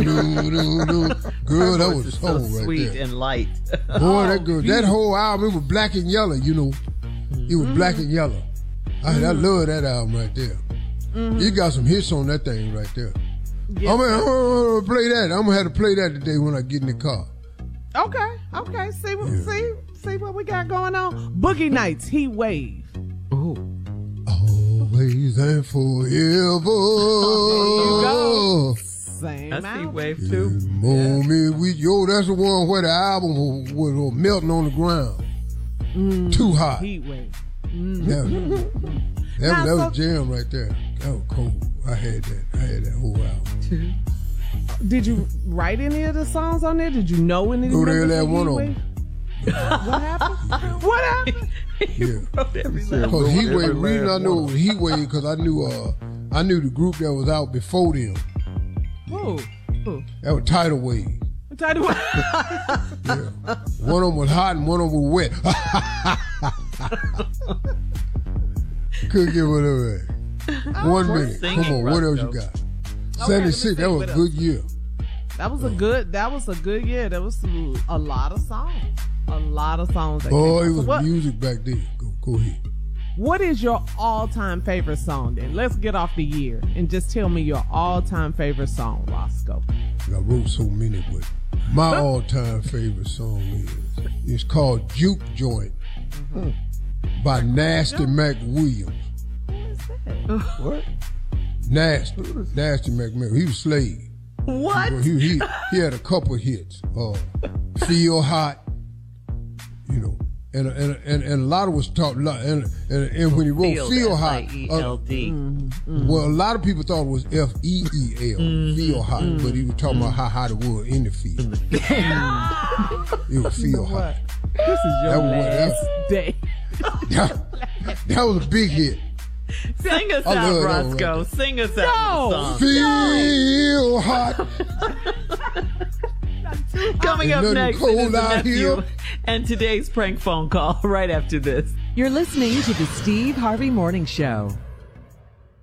Girl, that was so soul right sweet there. and light. Boy, that girl, that whole album, it was black and yellow, you know. It was black and yellow. I love that album right there. You got some hits on that thing right there. Yes, I'm gonna play that. I'm gonna have to play that today when I get in the car. Okay. See what we got going on. Boogie Nights, Heat Wave. Ooh. Always and forever. Same That's album. Heat Wave too. Moment with yo, that's the one where the album was melting on the ground. Too hot. Heat Wave. That was jam right there. That was cool. I had that whole album. Did you write any of the songs on there? Did you know any of the Go there, members that of one Heat on. Wave? What happened? What happened? Yeah. Because Heat Wave, the reason I knew it was Heat Wave because I knew the group that was out before them. Who? That was Tidal Wave. Tidal Wave. Yeah. One of them was hot and one of them was wet. Couldn't get whatever. 1 minute. Singing, Come on, what else Roscoe. you got? Okay, 76, that was a good year. That was a good year. There was a lot of songs. A lot of songs. That Oh, came it out. was So music back then. Go ahead. what is your all-time favorite song then? Let's get off the year and just tell me your all-time favorite song, Roscoe. I wrote so many, but my all-time favorite song is called Juke Joint by Nasty Mac Williams. Who is that? What? Nasty Mac Williams. He was slave. What? He had a couple hits. Feel Hot, you know, and a lot of was talked. And when he wrote Feel Hot, F-I-E-L-D. well, a lot of people thought it was F-E-E-L, Feel Hot, but he was talking about how hot it was in the field. It was Feel Hot. This is your last day. That was a big hit. Sing us I out, love that one Roscoe. right Sing us out the song. Feel Hot. Coming up Ain't next, nothing it is cold the out nephew here. and today's prank phone call right after this. You're listening to the Steve Harvey Morning Show.